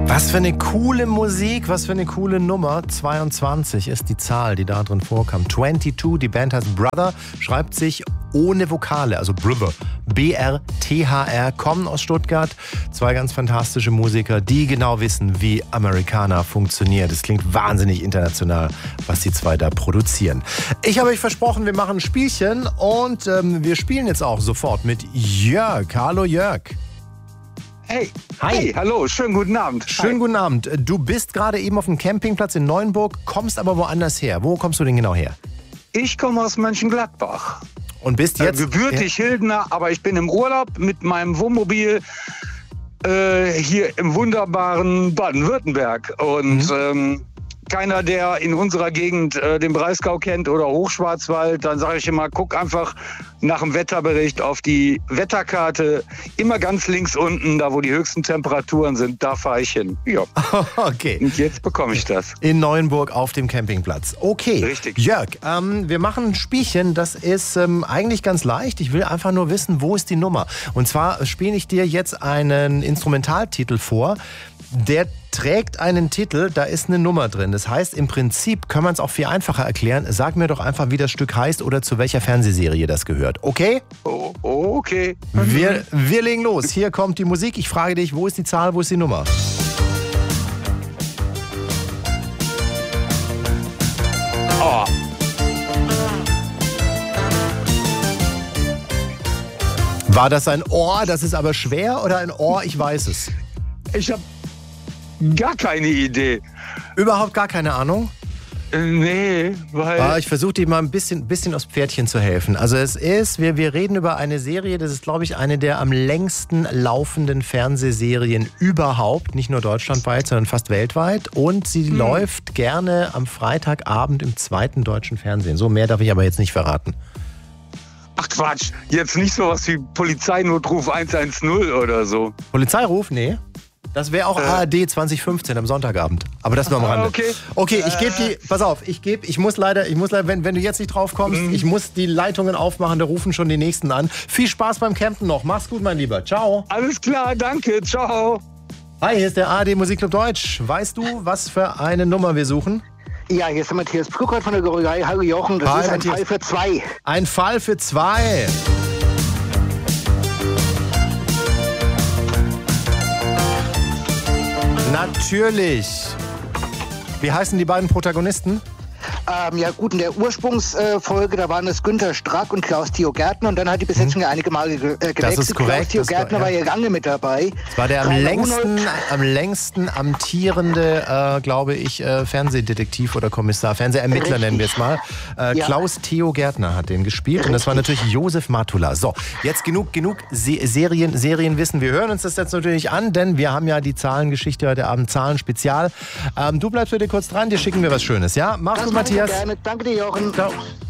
Was für eine coole Musik, was für eine coole Nummer. 22 ist die Zahl, die da drin vorkam. 22, die Band heißt Brother, schreibt sich ohne Vokale, also Brother. B-R-T-H-R, kommen aus Stuttgart. Zwei ganz fantastische Musiker, die genau wissen, wie Americana funktioniert. Es klingt wahnsinnig international, was die zwei da produzieren. Ich habe euch versprochen, wir machen ein Spielchen und wir spielen jetzt auch sofort mit Jörg. Hallo Jörg. Hey, Hi. Hey, hallo, schönen guten Abend. Schönen guten Abend. Du bist gerade eben auf dem Campingplatz in Neuenburg, kommst aber woanders her. Wo kommst du denn genau her? Ich komme aus Mönchengladbach. Und bist jetzt... Gebürtig Hildener, aber ich bin im Urlaub mit meinem Wohnmobil hier im wunderbaren Baden-Württemberg. Und keiner, der in unserer Gegend den Breisgau kennt oder Hochschwarzwald, dann sage ich immer, guck einfach nach dem Wetterbericht auf die Wetterkarte. Immer ganz links unten, da wo die höchsten Temperaturen sind, da fahre ich hin. Ja. Okay. Und jetzt bekomme ich das. In Neuenburg auf dem Campingplatz. Okay. Richtig. Jörg, wir machen ein Spielchen, das ist eigentlich ganz leicht. Ich will einfach nur wissen, wo ist die Nummer? Und zwar spiele ich dir jetzt einen Instrumentaltitel vor. Der trägt einen Titel, da ist eine Nummer drin. Das heißt, im Prinzip kann man es auch viel einfacher erklären. Sag mir doch einfach, wie das Stück heißt oder zu welcher Fernsehserie das gehört. Okay? Oh, okay. Wir legen los. Hier kommt die Musik. Ich frage dich, wo ist die Zahl, wo ist die Nummer? Oh. War das ein Ohr, das ist aber schwer, oder ein Ohr, ich weiß es? Ich habe gar keine Idee. Überhaupt gar keine Ahnung? Nee, weil... Ich versuche dir mal ein bisschen aufs Pferdchen zu helfen. Also es ist, wir reden über eine Serie, das ist, glaube ich, eine der am längsten laufenden Fernsehserien überhaupt. Nicht nur deutschlandweit, sondern fast weltweit. Und sie läuft gerne am Freitagabend im 2. deutschen Fernsehen. So, mehr darf ich aber jetzt nicht verraten. Ach Quatsch, jetzt nicht sowas wie Polizeinotruf 110 oder so. Polizeiruf? Nee. Das wäre auch ARD 2015 am Sonntagabend. Aber das nur am Rande. Okay, ich gebe die, pass auf, ich muss leider, wenn du jetzt nicht drauf kommst, ich muss die Leitungen aufmachen, da rufen schon die Nächsten an. Viel Spaß beim Campen noch. Mach's gut, mein Lieber. Ciao. Alles klar, danke. Ciao. Hi, hier ist der ARD Musikclub Deutsch. Weißt du, was für eine Nummer wir suchen? Ja, hier ist der Matthias Brückert von der Gorigei. Hallo Jochen, das Hi, ist ein Matthias. Fall für zwei. Ein Fall für zwei. Natürlich. Wie heißen die beiden Protagonisten? Ja gut, in der Ursprungsfolge, da waren es Günther Strack und Klaus-Theo Gärtner und dann hat die Besetzung ja einige Male gewechselt. Das ist korrekt. Klaus-Theo Gärtner war ja lange mit dabei. Das war der am längsten amtierende, glaube ich, Fernsehdetektiv oder Kommissar, Fernsehermittler Richtig. nennen wir es mal. Klaus-Theo Gärtner hat den gespielt und das war natürlich Josef Matula. So, jetzt genug Serienwissen. Wir hören uns das jetzt natürlich an, denn wir haben ja die Zahlengeschichte heute Abend, Zahlen-Spezial. Du bleibst bitte kurz dran, dir schicken wir was Schönes, ja? Mach's gut, Matthias. Gerne. Danke dir, Jochen. Ciao.